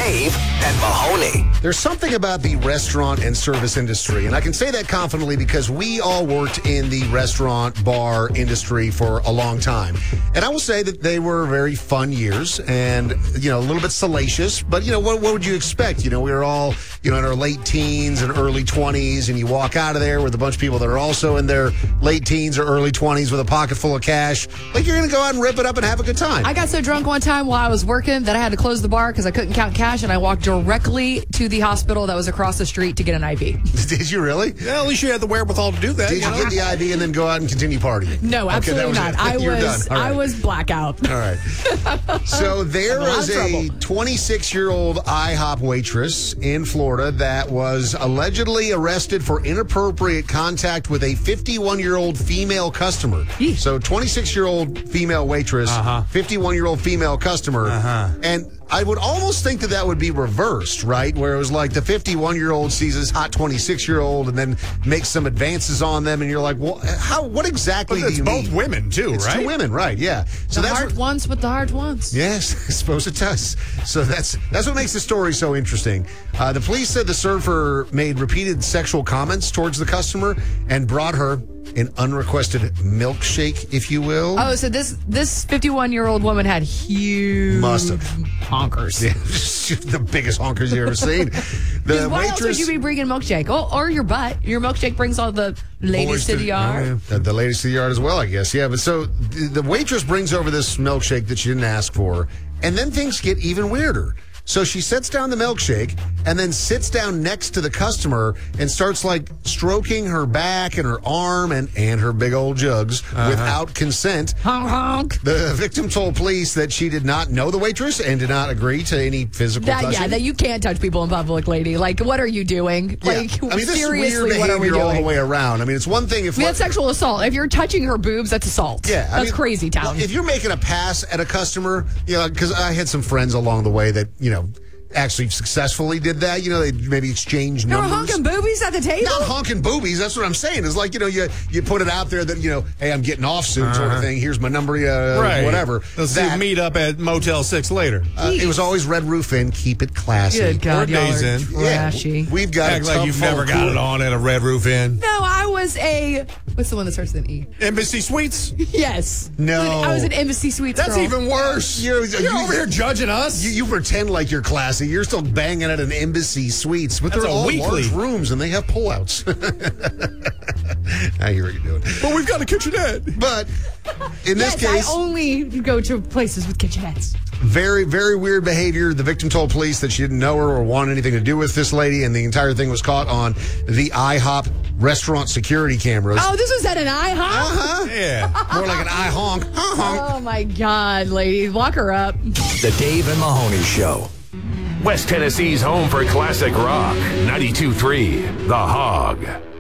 Dave and Mahoney. There's something about the restaurant and service industry, and I can say that confidently because we all worked in the restaurant bar industry for a long time. And I will say that they were very fun years and, a little bit salacious, but, what would you expect? We were all, in our late teens and early 20s, and you walk out of there with a bunch of people that are also in their late teens or early 20s with a pocket full of cash. Like, you're going to go out and rip it up and have a good time. I got so drunk one time while I was working that I had to close the bar because I couldn't count cash, and I walked directly to the hospital that was across the street to get an IV. Did you really? Yeah, at least you had the wherewithal to do that. Did you get the IV and then go out and continue partying? No, absolutely not. I was blackout. All right. So there was a 26-year-old IHOP waitress in Florida that was allegedly arrested for inappropriate contact with a 51-year-old female customer. Eesh. So 26-year-old female waitress, 51-year-old female customer. And I would almost think that would be reversed, right? Where it was like the 51-year-old sees this hot 26-year-old and then makes some advances on them, and you're like, well, what exactly do you mean? It's both women, too, It's right? two women, right, yeah. So The that's heart wants what the heart wants. Yes, I suppose it does. So that's what makes the story so interesting. The police said the server made repeated sexual comments towards the customer and brought her an unrequested milkshake, if you will. Oh, so this 51-year-old woman had huge Must have. honkers. Yeah, the biggest honkers you ever seen. The Why else would you be bringing milkshake? Or your butt. Your milkshake brings all the ladies to the yard. The ladies to the yard as well, I guess. Yeah, but so the waitress brings over this milkshake that she didn't ask for, and then things get even weirder. So she sets down the milkshake and then sits down next to the customer and starts like stroking her back and her arm and her big old jugs without consent. Honk, honk. The victim told police that she did not know the waitress and did not agree to any physical touching. Yeah, that you can't touch people in public, lady. Like, what are you doing? Yeah. Like, this seriously, is weird what are we behavior doing? all the way around. It's one thing if... That's sexual assault. If you're touching her boobs, that's assault. Yeah. That's crazy town. Well, if you're making a pass at a customer, because I had some friends along the way that, actually successfully did that. They maybe exchange numbers. You're honking boobies at the table? Not honking boobies. That's what I'm saying. It's like, you put it out there that, hey, I'm getting off soon sort of thing. Here's my number, whatever. Let's meet up at Motel 6 later. It was always Red Roof Inn. Keep it classy. Good God, Or y'all Days are Inn. trashy. We've got Act like you've never got it on at a Red Roof Inn. No, I was what's the one that starts with an E? Embassy Suites? Yes. No. I was an Embassy Suites That's girl. even worse. You're over here judging us. You pretend like you're classy. You're still banging at an Embassy Suites, but That's they're a all weekly. large rooms and they have pullouts. I hear what you're doing. But we've got a kitchenette. But in this case, I only go to places with kitchenettes. very, very weird behavior. The victim told police that she didn't know her or want anything to do with this lady, and the entire thing was caught on the IHOP restaurant security cameras. Oh, this was at an IHOP? Yeah. More like an eye honk. Oh, my God, lady. Lock her up. The Dave and Mahoney Show. West Tennessee's home for classic rock. 92.3 The Hog.